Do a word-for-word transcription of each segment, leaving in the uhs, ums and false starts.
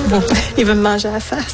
Il veut me manger à la face.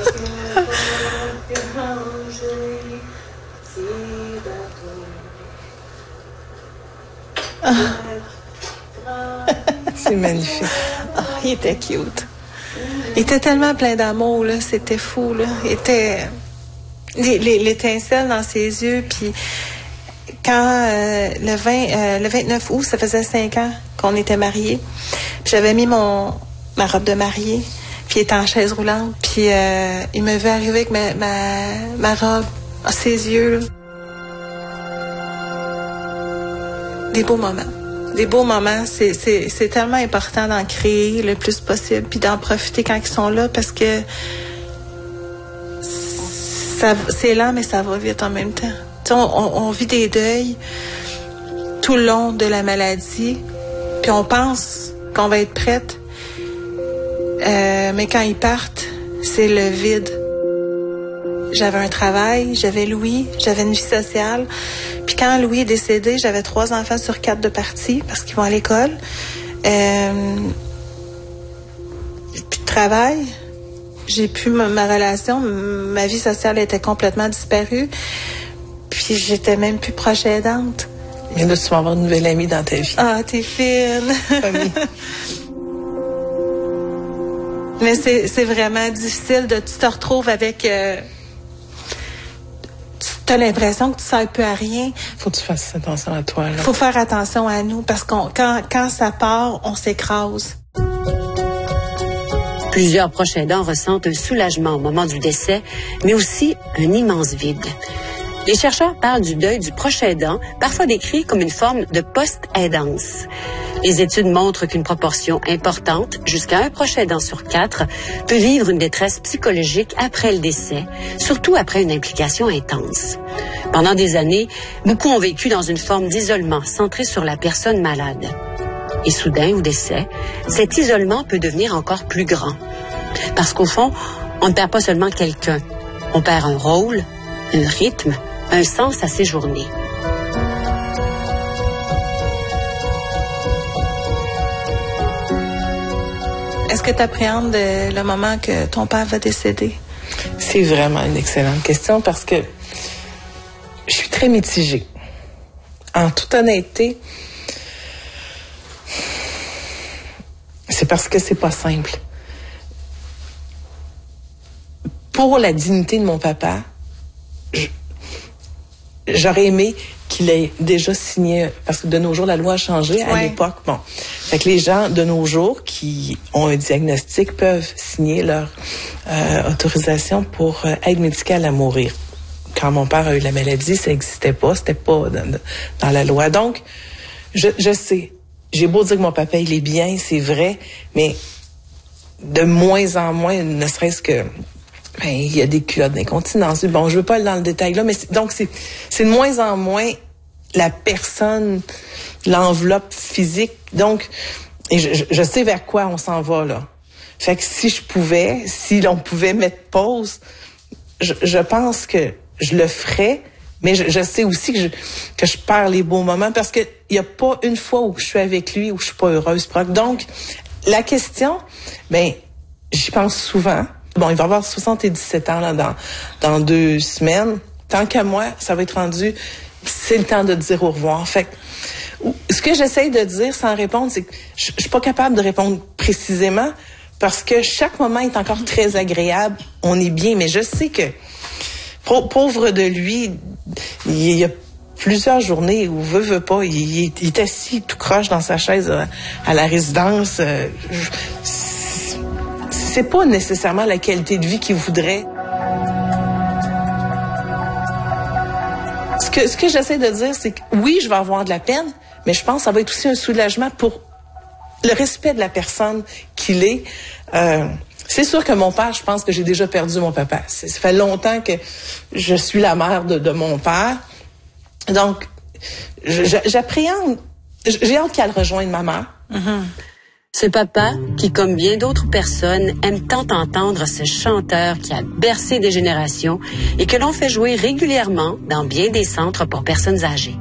C'est magnifique. Oh, il était cute. Il était tellement plein d'amour, là. C'était fou, là. Il était... Les, les, l'étincelle dans ses yeux, puis quand euh, le, vingt, euh, le vingt-neuf août, ça faisait cinq ans qu'on était mariés, puis j'avais mis mon ma robe de mariée, puis il était en chaise roulante, puis euh, il me vu arriver avec ma, ma, ma robe à ses yeux, là. Des beaux moments. Des beaux moments, c'est, c'est, c'est tellement important d'en créer le plus possible, puis d'en profiter quand ils sont là, parce que ça, c'est lent, mais ça va vite en même temps. On, on, on vit des deuils tout le long de la maladie, puis on pense qu'on va être prête, euh, mais quand ils partent, c'est le vide. J'avais un travail, j'avais Louis, j'avais une vie sociale. Puis quand Louis est décédé, j'avais trois enfants sur quatre de partis parce qu'ils vont à l'école. Euh, puis de travail, j'ai pu ma, ma relation, ma vie sociale était complètement disparue. Puis j'étais même plus proche aidante. Mais là, tu vas avoir une nouvelle amie dans ta vie. Ah, t'es fine. Famille. Mais c'est, c'est vraiment difficile de tu te retrouves avec. Euh, tu as l'impression que tu ne sers plus à rien. Faut que tu fasses attention à toi. Il faut faire attention à nous parce que quand, quand ça part, on s'écrase. Plusieurs proches aidants ressentent un soulagement au moment du décès, mais aussi un immense vide. Les chercheurs parlent du deuil du proche aidant, parfois décrit comme une forme de post-aidance. Les études montrent qu'une proportion importante, jusqu'à un proche aidant sur quatre, peut vivre une détresse psychologique après le décès, surtout après une implication intense. Pendant des années, beaucoup ont vécu dans une forme d'isolement centré sur la personne malade. Et soudain, au décès, cet isolement peut devenir encore plus grand. Parce qu'au fond, on ne perd pas seulement quelqu'un, on perd un rôle, un rythme, un sens à ses journées. Est-ce que tu appréhendes le moment que ton père va décéder? C'est vraiment une excellente question parce que je suis très mitigée. En toute honnêteté, c'est parce que c'est pas simple. Pour la dignité de mon papa, je, j'aurais aimé qu'il ait déjà signé, parce que de nos jours, la loi a changé. À ouais. l'époque, bon. Fait que les gens de nos jours qui ont un diagnostic peuvent signer leur euh, autorisation pour euh, aide médicale à mourir. Quand mon père a eu la maladie, ça n'existait pas, c'était pas dans, dans la loi. Donc, je, je sais, j'ai beau dire que mon papa, il est bien, c'est vrai, mais de moins en moins, ne serait-ce que ben, il y a des culottes d'incontinence. Bon, je veux pas aller dans le détail là, mais c'est, donc c'est, c'est de moins en moins la personne, l'enveloppe physique. Donc, et je, je sais vers quoi on s'en va là. Fait que si je pouvais, si l'on pouvait mettre pause, je, je pense que je le ferais. Mais je, je sais aussi que je, que je perds les beaux moments parce que il y a pas une fois où je suis avec lui où je suis pas heureuse. Donc, la question, ben, j'y pense souvent. Bon, il va avoir soixante-dix-sept ans là, dans, dans deux semaines. Tant qu'à moi, ça va être rendu, c'est le temps de dire au revoir. Fait que, ce que j'essaye de dire sans répondre, c'est que je, je suis pas capable de répondre précisément parce que chaque moment est encore très agréable. On est bien, mais je sais que pauvre de lui, il y a plusieurs journées où veut, veut pas, il, il, il est assis tout croche dans sa chaise à, à la résidence. Euh, je, c'est pas nécessairement la qualité de vie qu'il voudrait. Ce que, ce que j'essaie de dire, c'est que oui, je vais avoir de la peine, mais je pense que ça va être aussi un soulagement pour le respect de la personne qu'il est. Euh, c'est sûr que mon père, je pense que j'ai déjà perdu mon papa. C'est, ça fait longtemps que je suis la mère de, de mon père. Donc, je, j'appréhende, j'ai hâte qu'elle rejoigne ma mère. Mm-hmm. Ce papa, qui, comme bien d'autres personnes, aime tant entendre ce chanteur qui a bercé des générations et que l'on fait jouer régulièrement dans bien des centres pour personnes âgées.